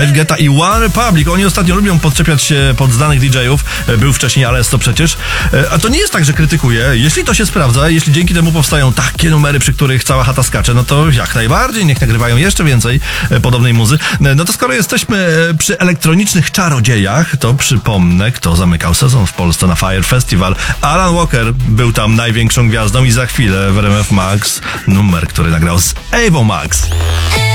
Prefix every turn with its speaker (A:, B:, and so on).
A: David Guetta i One Republic. Oni ostatnio lubią podczepiać się pod znanych DJ-ów. Był wcześniej Alesto przecież. A to nie jest tak, że krytykuję. Jeśli to się sprawdza, jeśli dzięki temu powstają takie numery, przy których cała chata skacze, no to jak najbardziej, niech nagrywają jeszcze więcej podobnej muzy. No to skoro jesteśmy przy elektronicznych czarodziejach, to przypomnę, kto zamykał sezon w Polsce na Fire Festival. Alan Walker był tam największą gwiazdą i za chwilę w RMF Max numer, który nagrał z Ewą Max.